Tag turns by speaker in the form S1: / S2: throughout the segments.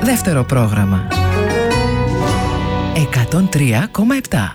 S1: Δεύτερο πρόγραμμα. 103,7.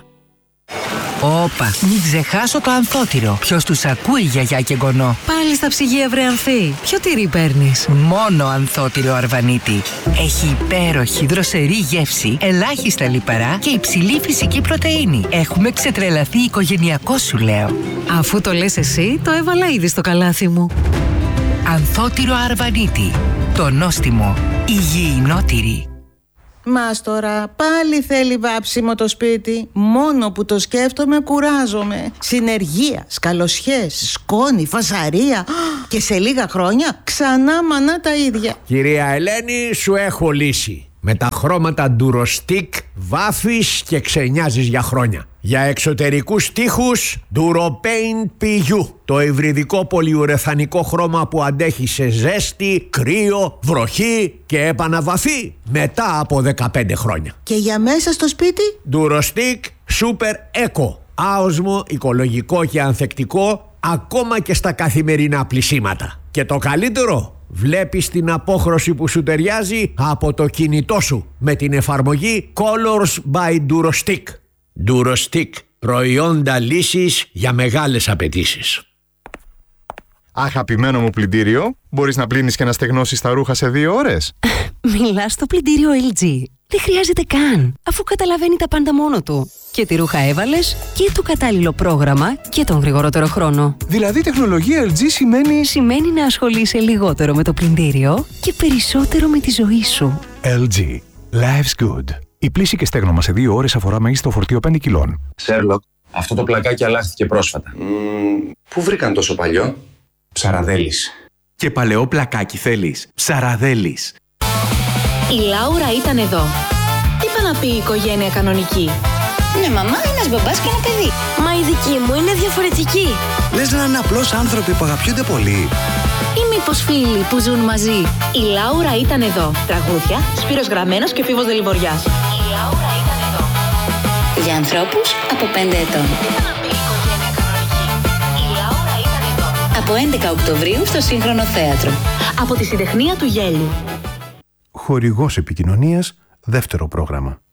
S2: Όπα, μην ξεχάσω το ανθότυρο. Ποιος τους ακούει, γιαγιά και γονό?
S3: Πάλι στα ψυγεία, βρε Ανθή. Ποιο τυρί παίρνεις?
S2: Μόνο ανθότυρο Αρβανίτη. Έχει υπέροχη δροσερή γεύση, ελάχιστα λιπαρά και υψηλή φυσική πρωτεΐνη. Έχουμε ξετρελαθεί οικογενειακό, σου λέω.
S3: Αφού το λες εσύ, το έβαλα ήδη στο καλάθι μου.
S2: Ανθότυρο Αρβανίτη. Το νόστιμο υγιεινό τυρί.
S4: Μάστορα, πάλι θέλει βάψιμο το σπίτι. Μόνο που το σκέφτομαι κουράζομαι. Συνεργεία, σκαλοσιές, σκόνη, φασαρία. Και σε λίγα χρόνια ξανά μανά τα ίδια.
S5: Κυρία Ελένη, σου έχω λύση. Με τα χρώματα Durostic βάφεις και ξενιάζεις για χρόνια. Για εξωτερικούς τοίχους Duropaint PU. Το υβριδικό πολυουρεθανικό χρώμα που αντέχει σε ζέστη, κρύο, βροχή και επαναβαφή μετά από 15 χρόνια.
S4: Και για μέσα στο σπίτι
S5: Durostic Super Eco. Άοσμο, οικολογικό και ανθεκτικό ακόμα και στα καθημερινά πλυσίματα. Και το καλύτερο, βλέπεις την απόχρωση που σου ταιριάζει από το κινητό σου με την εφαρμογή Colors by Durostic. Durostic, προϊόντα λύσης για μεγάλες απαιτήσεις.
S6: Αγαπημένο μου πλυντήριο, μπορείς να πλύνεις και να στεγνώσεις τα ρούχα σε 2 ώρες.
S3: Μιλάς στο πλυντήριο LG. Δεν χρειάζεται καν, αφού καταλαβαίνει τα πάντα μόνο του. Και τι ρούχα έβαλες και το κατάλληλο πρόγραμμα και τον γρηγορότερο χρόνο.
S6: Δηλαδή τεχνολογία LG
S3: Σημαίνει να ασχολείσαι λιγότερο με το πλυντήριο και περισσότερο με τη ζωή σου.
S7: LG. Life's good. Η πλύση και στέγνομα σε 2 ώρες αφορά μέγιστο φορτίο 5 κιλών.
S8: Σέρλοκ, αυτό το πλακάκι αλλάχθηκε πρόσφατα.
S9: Πού βρήκαν τόσο παλιό?
S8: Ψαραδέλης.
S10: Και παλαιό πλακάκι θέλεις? Ψαραδέλης.
S11: Η Λάουρα ήταν εδώ. Τι είπα να πει η οικογένεια κανονική?
S12: Ναι, μαμά, ένας μπαμπάς και ένα παιδί.
S11: Μα η δική μου είναι διαφορετική.
S13: Λες να είναι απλώς άνθρωποι που αγαπιούνται πολύ.
S11: Ή μήπως φίλοι που ζουν μαζί? Η Λάουρα ήταν εδώ. Τραγούδια, Σπύρος Γραμμένος και Φίβος Δελιβοριάς. Η Λάουρα ήταν εδώ.
S12: Για ανθρώπους από 5 ετών.
S11: Η Λάουρα ήταν εδώ.
S12: Από 11 Οκτωβρίου στο Σύγχρονο Θέατρο.
S11: Από τη Συντεχνία του Γέλιου.
S7: Χορηγός επικοινωνίας, δεύτερο πρόγραμμα.